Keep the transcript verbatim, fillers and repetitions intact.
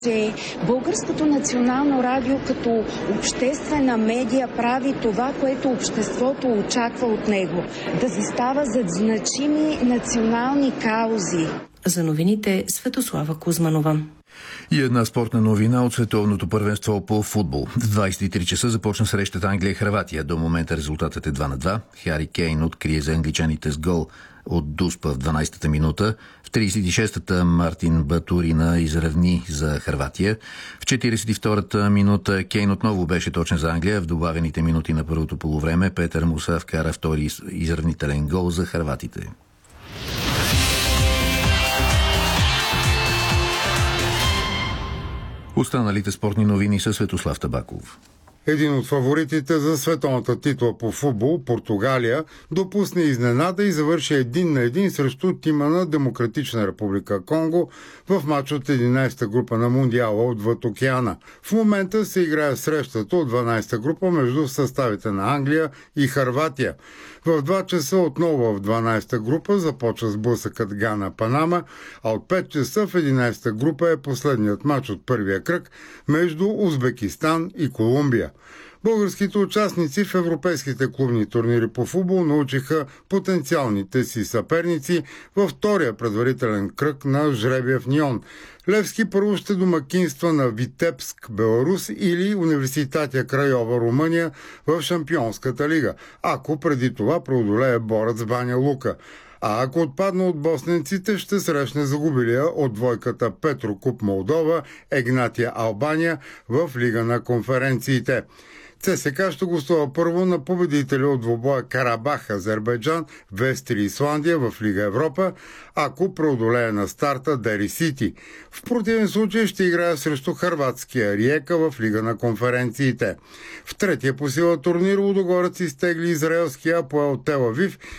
че Българското национално радио като обществена медия прави това, което обществото очаква от него. Да застава зад значими национални каузи. За новините Светослава Кузманова. И една спортна новина от световното първенство по футбол. В двадесет и три часа започна срещата Англия-Хърватия. До момента резултатът е два на два. Хари Кейн открие за англичаните с гол от Дуспа в дванадесетата минута. В тридесет и шестата Мартин Батурина изравни за Хърватия. В четиридесет и втората минута Кейн отново беше точен за Англия. В добавените минути на първото полувреме Петър Муса вкара втори изравнителен гол за хърватите. Останалите спортни новини са Светослав Табаков. Един от фаворитите за световната титла по футбол, Португалия, допусне изненада и завърши един на един срещу тима на Демократична република Конго в матч от единадесета група на Мундиала отвъд океана. В момента се играе срещата от дванадесета група между съставите на Англия и Хърватия. В два часа отново в дванадесета група започва сблъсъкът Гана-Панама, а от пет часа в единадесета група е последният матч от първия кръг между Узбекистан и Колумбия. Българските участници в европейските клубни турнири по футбол научиха потенциалните си съперници във втория предварителен кръг на жребия в Нион. Левски първо ще домакинства на Витебск, Беларус, или Университатия Крайова, Румъния в Шампионската лига, ако преди това преодолее Борец Баня Лука. А ако отпадна от босненците, ще срещне загубилия от двойката Петрокуп Молдова, Егнатия Албания в Лига на конференциите. ЦСКА ще гостува първо на победителя от двобоя Карабах, Азербайджан, Вестри, Исландия в Лига Европа, ако преодолее на старта Дери Сити. В противен случай ще играе срещу хърватския Риека в Лига на конференциите. В третия по сила турнир Лудогорец изтегли израелския Апоел Тел Авив